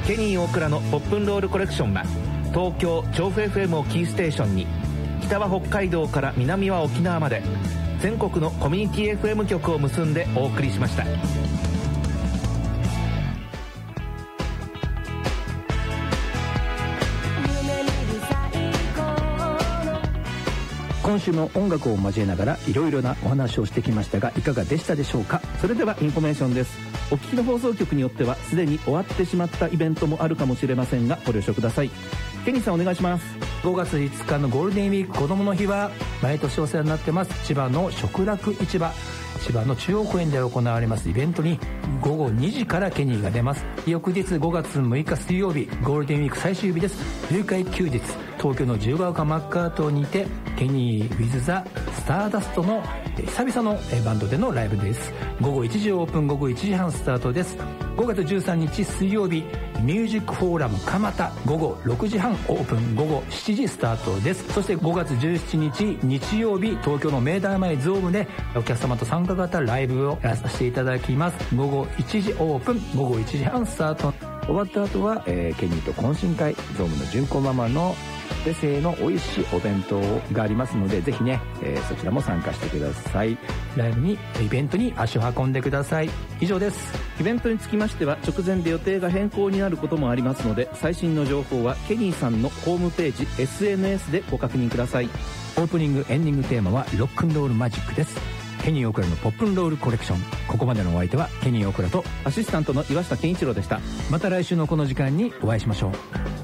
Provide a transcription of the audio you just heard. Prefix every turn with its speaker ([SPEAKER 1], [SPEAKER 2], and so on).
[SPEAKER 1] ケニー大倉のポップンロールコレクションは東京調布 FM をキーステーションに北は北海道から南は沖縄まで全国のコミュニティ FM 局を結んでお送りしました。
[SPEAKER 2] 今週も音楽を交えながらいろいろなお話をしてきましたが、いかがでしたでしょうか。それではインフォメーションです。お聞きの放送局によってはすでに終わってしまったイベントもあるかもしれませんが、ご了承ください。ケニーさんお願いします。
[SPEAKER 3] 5月5日のゴールデンウィーク子どもの日は毎年お世話になってます千葉の食楽市場、千葉の中央公園で行われますイベントに午後2時からケニーが出ます。翌日5月6日水曜日、ゴールデンウィーク最終日です。有給休日、東京の自由が丘マッカートにてケニー with the スターダストの久々のバンドでのライブです。午後1時オープン、午後1時半スタートです。5月13日水曜日、ミュージックフォーラム蒲田、午後6時半オープン、午後7時スタートです。そして5月17日日曜日、東京の明大前ゾームでお客様と参加型ライブをやらさせていただきます。午後1時オープン、午後1時半スタート。
[SPEAKER 2] 終わった後は、ケニーと懇親会、ゾームの純子ママの手製の美味しいお弁当がありますので、ぜひね、そちらも参加してください。
[SPEAKER 3] ライブにイベントに足を運んでください。以上です。
[SPEAKER 1] イベントにつきましては直前で予定が変更になることもありますので、最新の情報はケニーさんのホームページ SNS でご確認ください。
[SPEAKER 3] オープニングエンディングテーマはロックンロールマジックです。ケニー・オクラのポップンロールコレクション。ここまでのお相手はケニー・オクラと
[SPEAKER 1] アシスタントの岩下健一郎でした。
[SPEAKER 3] また来週のこの時間にお会いしましょう。